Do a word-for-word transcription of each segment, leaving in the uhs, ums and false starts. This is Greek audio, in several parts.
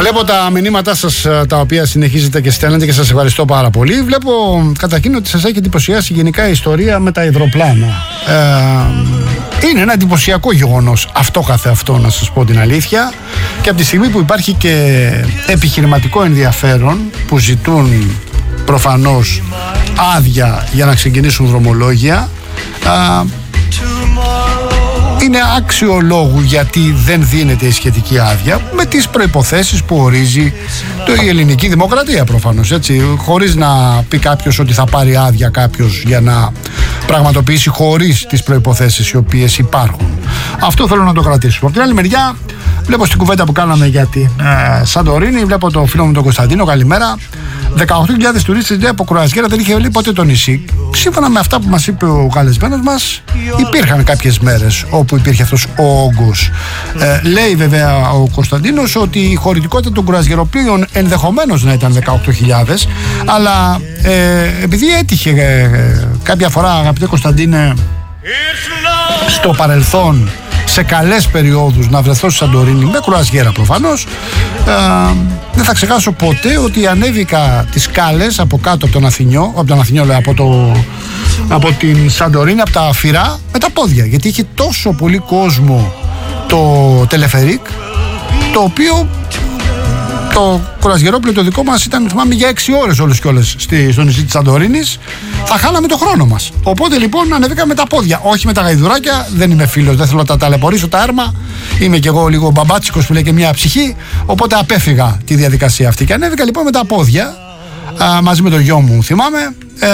Βλέπω τα μηνύματά σας τα οποία συνεχίζετε και στέλνετε και σας ευχαριστώ πάρα πολύ. Βλέπω καταρχήν ότι σας έχει εντυπωσιάσει γενικά η ιστορία με τα υδροπλάνα. Ε, είναι ένα εντυπωσιακό γεγονός αυτό καθεαυτό, να σας πω την αλήθεια. Και από τη στιγμή που υπάρχει και επιχειρηματικό ενδιαφέρον που ζητούν προφανώς άδεια για να ξεκινήσουν δρομολόγια, ε, είναι άξιο λόγου γιατί δεν δίνεται η σχετική άδεια με τις προϋποθέσεις που ορίζει το, η ελληνική δημοκρατία προφανώς, έτσι, χωρίς να πει κάποιος ότι θα πάρει άδεια κάποιος για να πραγματοποιήσει χωρίς τις προϋποθέσεις οι οποίες υπάρχουν. Αυτό θέλω να το κρατήσουμε. Από την άλλη μεριά βλέπω στην κουβέντα που κάναμε για την ε, Σαντορίνη, βλέπω το φίλο μου τον Κωνσταντίνο, καλημέρα. δεκαοκτώ χιλιάδες τουρίστες από κρουαζιέρα, δεν είχε λέει ποτέ το νησί. Σύμφωνα με αυτά που μας είπε ο καλεσμένος μας, υπήρχαν κάποιες μέρες όπου υπήρχε αυτός ο όγκος. Ε, λέει βέβαια ο Κωνσταντίνος ότι η χωρητικότητα των κρουαζιεροπλοίων ενδεχομένως να ήταν δεκαοκτώ χιλιάδες, αλλά ε, επειδή έτυχε ε, κάποια φορά, αγαπητέ Κωνσταντίνε, στο παρελθόν σε καλές περιόδους να βρεθώ στη Σαντορίνη με κρουαζιέρα προφανώς, ε, δεν θα ξεχάσω ποτέ ότι ανέβηκα τις σκάλες από κάτω από τον Αθηνιό, από τον Αθηνιό λέω, από, το, από την Σαντορίνη, από τα Φυρά, με τα πόδια, γιατί είχε τόσο πολύ κόσμο το τελεφερίκ, το οποίο το κουρασγερόπλαιο το δικό μας ήταν, θυμάμαι, για έξι ώρες όλες και όλες στη, στο νησί της Σαντορίνης. Θα χάναμε το χρόνο μας. Οπότε λοιπόν ανεβήκαμε με τα πόδια, όχι με τα γαϊδουράκια. Δεν είμαι φίλος, δεν θέλω να τα ταλαιπωρήσω τα έρμα. Είμαι κι εγώ λίγο μπαμπάτσικος που λέει και μια ψυχή. Οπότε απέφυγα τη διαδικασία αυτή και ανέβηκα λοιπόν με τα πόδια, α, μαζί με το γιο μου, θυμάμαι. Ε,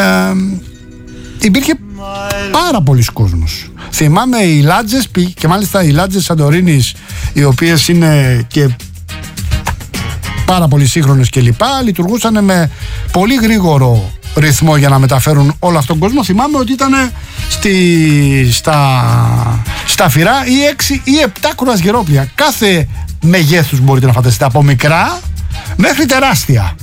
υπήρχε πάρα πολλοί κόσμος. Θυμάμαι οι λάτζες, και μάλιστα οι λάτζες Σαντορίνης, οι οποίες είναι και πάρα πολύ σύγχρονες και λοιπά, λειτουργούσαν με πολύ γρήγορο ρυθμό για να μεταφέρουν όλο αυτόν τον κόσμο. Θυμάμαι ότι ήταν στη, στα, στα Φυρά ή έξι ή επτά κρουαζιερόπλια κάθε μεγέθους, μπορείτε να φανταστείτε, από μικρά μέχρι τεράστια.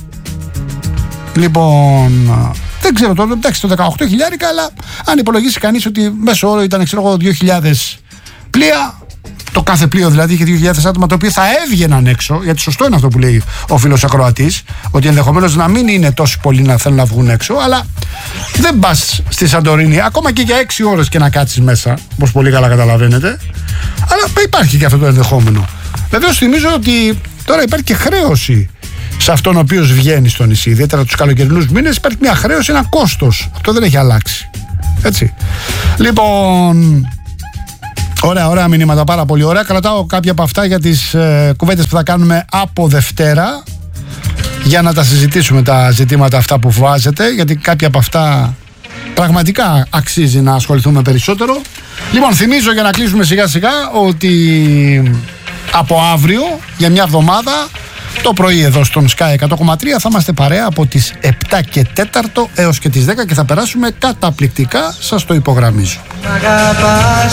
Λοιπόν, δεν ξέρω, το, εντάξει, το δεκαοκτώ χιλιάρικα, αλλά αν υπολογίσει κανείς ότι μέσο όρο ήταν, ξέρω εγώ, δύο χιλιάδες πλοία, το κάθε πλοίο δηλαδή είχε δύο χιλιάδες άτομα τα οποία θα έβγαιναν έξω, γιατί σωστό είναι αυτό που λέει ο φίλος ακροατής, ότι ενδεχομένως να μην είναι τόσοι πολλοί να θέλουν να βγουν έξω, αλλά δεν πας στη Σαντορίνη ακόμα και για έξι ώρες και να κάτσεις μέσα, όπως πολύ καλά καταλαβαίνετε, αλλά υπάρχει και αυτό το ενδεχόμενο. Βεβαίως θυμίζω ότι τώρα υπάρχει και χρέωση σε αυτόν ο οποίος βγαίνει στο νησί, ιδιαίτερα τους καλοκαιρινούς μήνες υπάρχει μια χρέωση, ένα κόστος. Αυτό δεν έχει αλλάξει. Έτσι. Λοιπόν, ωραία, ωραία μηνύματα, πάρα πολύ ωραία. Κρατάω κάποια από αυτά για τις ε, κουβέντες που θα κάνουμε από Δευτέρα, για να τα συζητήσουμε τα ζητήματα αυτά που βάζετε, γιατί κάποια από αυτά πραγματικά αξίζει να ασχοληθούμε περισσότερο. Λοιπόν, θυμίζω για να κλείσουμε σιγά σιγά ότι από αύριο για μια εβδομάδα το πρωί εδώ στον Sky εκατό κόμμα τρία θα είμαστε παρέα από τις επτά και τέταρτο έως και τις δέκα και θα περάσουμε καταπληκτικά, σας το υπογραμμίζω. Αγαπάς,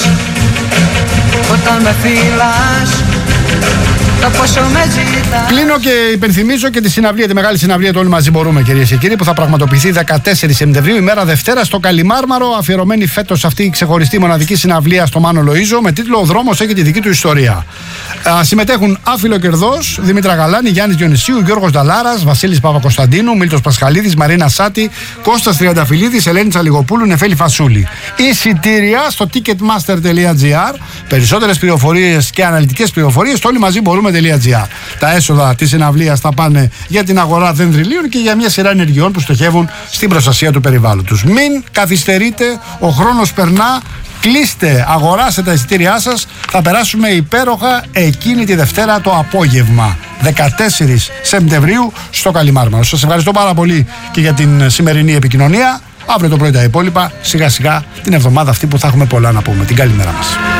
όταν με φυλάς, το πόσο με ζητάς. Κλείνω και υπενθυμίζω και τη συναυλία, τη μεγάλη συναυλία του Όλοι Μαζί Μπορούμε, κυρίες και κύριοι, που θα πραγματοποιηθεί δεκατέσσερις Σεπτεμβρίου, ημέρα Δευτέρα, στο Καλιμάρμαρο, αφιερωμένη φέτος αυτή η ξεχωριστή μοναδική συναυλία στο Μάνο Λοΐζο, με τίτλο «Ο δρόμος έχει τη δική του ιστορία». Α, συμμετέχουν Άφιλο Κερδός, Δήμητρα Γαλάνη, Γιάννης Διονυσίου, Γιώργος Νταλάρας, Βασίλης Παπακοσταντίνου, Μίλτος Πασχαλίδης, Μαρίνα Σάτη, Κώστας Τριανταφυλλίδης, Ελένη Τσαλιγοπούλου, Νεφέλη Φασούλη. Εισιτήρια στο ticketmaster τελεία gr. Περισσότερες πληροφορίες και αναλυτικές πληροφορίες στο όλοι μαζί μπορούμε.gr. Τα έσοδα της συναυλίας θα πάνε για την αγορά δενδριλίων και για μια σειρά ενεργειών που στοχεύουν στην προστασία του περιβάλλοντος. Μην καθυστερείτε, ο χρόνος περνά. Κλείστε, αγοράστε τα εισιτήριά σας. Θα περάσουμε υπέροχα εκείνη τη Δευτέρα το απόγευμα, δεκατέσσερις Σεπτεμβρίου, στο Καλιμάρμαρο. Σας ευχαριστώ πάρα πολύ και για την σημερινή επικοινωνία. Αύριο το πρωί τα υπόλοιπα, σιγά σιγά την εβδομάδα αυτή που θα έχουμε πολλά να πούμε. Την καλή μέρα μας.